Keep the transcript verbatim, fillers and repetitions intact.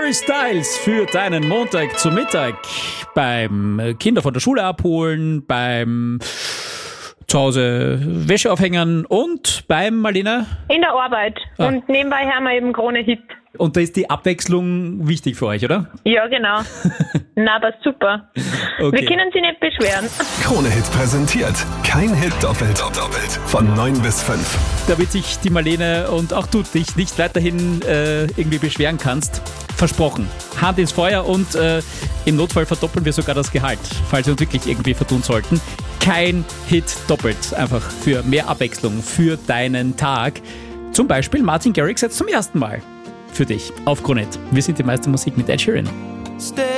Harry Styles für deinen Montag zu Mittag. Beim Kinder von der Schule abholen, beim zu Hause Wäsche aufhängen und beim, Marlene? In der Arbeit. Ah. Und nebenbei haben wir eben Krone-Hit. Und da ist die Abwechslung wichtig für euch, oder? Ja, genau. Na, das ist super. Okay. Wir können sich nicht beschweren. Krone-Hit präsentiert. Kein Hit doppelt. doppelt. Von neun bis fünf. Damit sich die Marlene und auch du dich nicht weiterhin äh, irgendwie beschweren kannst. Versprochen. Hand ins Feuer und äh, im Notfall verdoppeln wir sogar das Gehalt, falls wir uns wirklich irgendwie vertun sollten. Kein Hit doppelt. Einfach für mehr Abwechslung für deinen Tag. Zum Beispiel Martin Garrix jetzt zum ersten Mal für dich auf Krone Hit. Wir sind die meiste Musik mit Ed Sheeran.